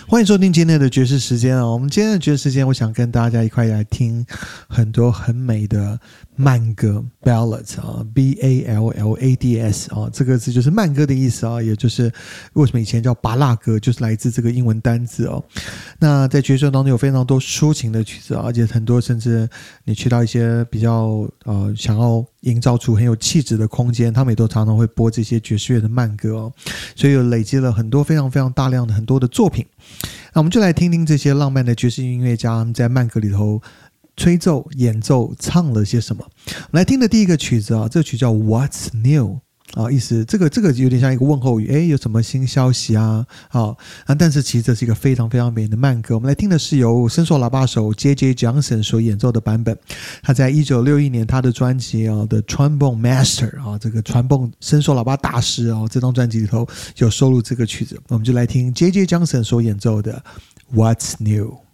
欢迎收听今天的爵士时间我们今天的爵士时间，我想跟大家一块来听很多很美的慢歌 ballads B-A-L-L-A-D-S 这个字就是慢歌的意思也就是为什么以前叫芭乐歌，就是来自这个英文单字那在爵士当中有非常多抒情的曲子而且很多甚至你去到一些比较想要营造出很有气质的空间，他们也都常常会播这些爵士乐的慢歌所以有累积了很多非常非常大量的很多的作品。那我们就来听听这些浪漫的爵士音乐家在慢歌里头吹奏、演奏、唱了些什么。我们来听的第一个曲子这个曲叫 What's New意思这个有点像一个问候语，有什么新消息但是其实这是一个非常非常美的慢歌。我们来听的是由伸缩喇叭手 J.J. Johnson 所演奏的版本，他在1961年他的专辑The Trombone Master 这个传蹦伸缩喇叭大师这张专辑里头有收录这个曲子，我们就来听 J.J. Johnson 所演奏的 What's New。